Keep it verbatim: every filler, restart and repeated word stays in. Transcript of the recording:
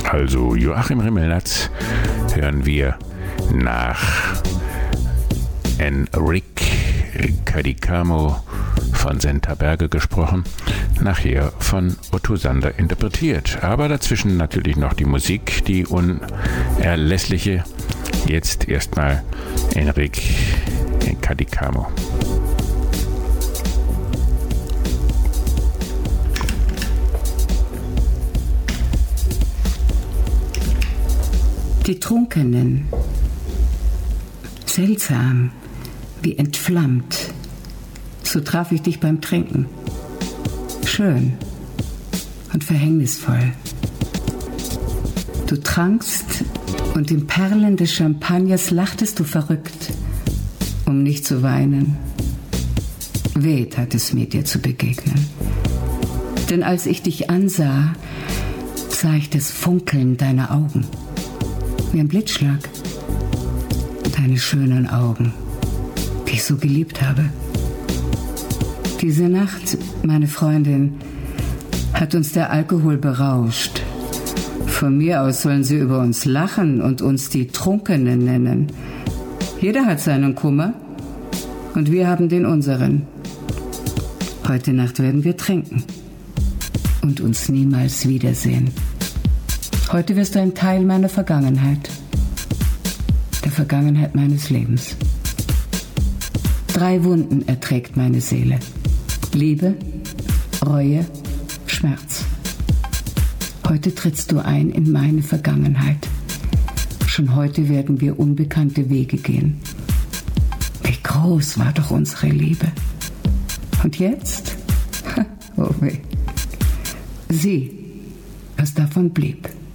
also Joachim Rimmelnatz, hören wir nach Enrique Cadicamo von Senta Berge gesprochen, nachher von Otto Sander interpretiert. Aber dazwischen natürlich noch die Musik, die unerlässliche. Jetzt erstmal Enrique Cadicamo. Die Trunkenen, seltsam, wie entflammt, so traf ich dich beim Trinken. Schön und verhängnisvoll. Du trankst und im Perlen des Champagners lachtest du verrückt, um nicht zu weinen. Weh tat es mir, dir zu begegnen. Denn als ich dich ansah, sah ich das Funkeln deiner Augen. Wie ein Blitzschlag. Deine schönen Augen, die ich so geliebt habe. Diese Nacht, meine Freundin, hat uns der Alkohol berauscht. Von mir aus sollen sie über uns lachen und uns die Trunkenen nennen. Jeder hat seinen Kummer und wir haben den unseren. Heute Nacht werden wir trinken und uns niemals wiedersehen. Heute wirst du ein Teil meiner Vergangenheit, der Vergangenheit meines Lebens. Drei Wunden erträgt meine Seele: Liebe, Reue, Schmerz. Heute trittst du ein in meine Vergangenheit. Schon heute werden wir unbekannte Wege gehen. Wie groß war doch unsere Liebe. Und jetzt? Oh weh. Sieh, was davon blieb.